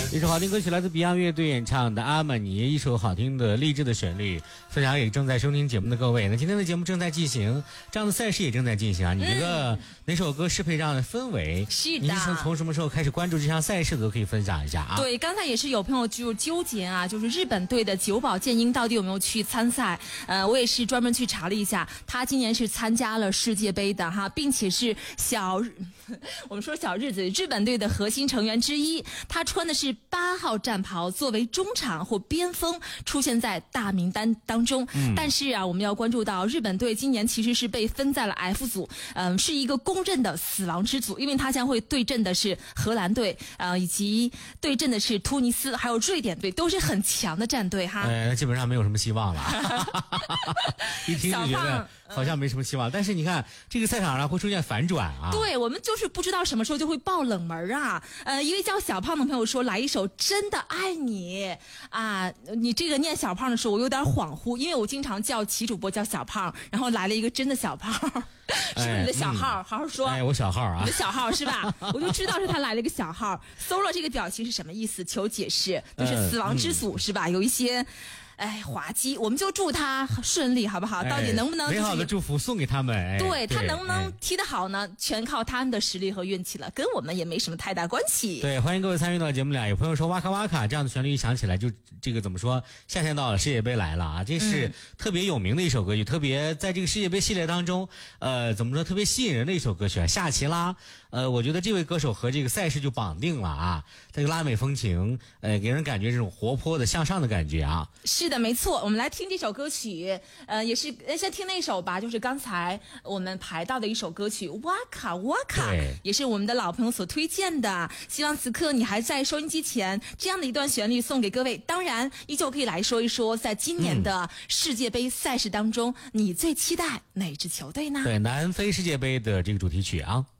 一首好听歌曲来自 Beyond 乐队演唱的《阿玛尼》，一首好听的励志的旋律，分享给正在收听节目的各位。那今天的节目正在进行，这样的赛事也正在进行啊。你觉得哪首歌适配这样的氛围？ 是的。 你从什么时候开始关注这项赛事的，都可以分享一下啊。 对，刚才也是有朋友就纠结啊，就是日本队的久保建英到底有没有去参赛？我也是专门去查了一下，他今年是参加了世界杯的哈，并且是我们说小日子日本队的核心成员之一。他穿的是8号战袍，作为中场或边锋出现在大名单当中。但是啊，我们要关注到日本队今年其实是被分在了 F 组，是一个公认的死亡之组，因为他将会对阵的是荷兰队，以及对阵的是突尼斯，还有瑞典队，都是很强的战队哈。 那基本上没有什么希望了。一听就觉得好像没什么希望，但是你看这个赛场上会出现反转啊。 对，我们就是不知道什么时候就会爆冷门啊。一位叫小胖的朋友说，来一首真的爱你啊。你这个念小胖的时候我有点恍惚，因为我经常叫齐主播叫小胖，然后来了一个真的小胖。是不是你的小号？好好说。 我小号啊。 你的小号是吧？我就知道是他来了一个小号。搜了这个表情是什么意思？求解释。就是死亡之组是吧？有一些滑稽，我们就祝他顺利，好不好？到底能不能、 美好的祝福送给他们？ 对，他能不能踢得好呢？全靠他们的实力和运气了，跟我们也没什么太大关系。 对，欢迎各位参与到节目里。有朋友说哇卡哇卡这样的旋律一响起来，就这个怎么说？夏天到了，世界杯来了啊！这是特别有名的一首歌曲，特别在这个世界杯系列当中，怎么说特别吸引人的一首歌曲啊？夏奇拉，我觉得这位歌手和这个赛事就绑定了啊，这个拉美风情，给人感觉这种活泼的向上的感觉啊。 是的，没错，我们来听这首歌曲，也是先听那首吧，就是刚才我们排到的一首歌曲《哇卡哇卡》，也是我们的老朋友所推荐的。希望此刻你还在收音机前，这样的一段旋律送给各位。当然，依旧可以来说一说，在今年的世界杯赛事当中，你最期待哪支球队呢？ 对，南非世界杯的这个主题曲啊。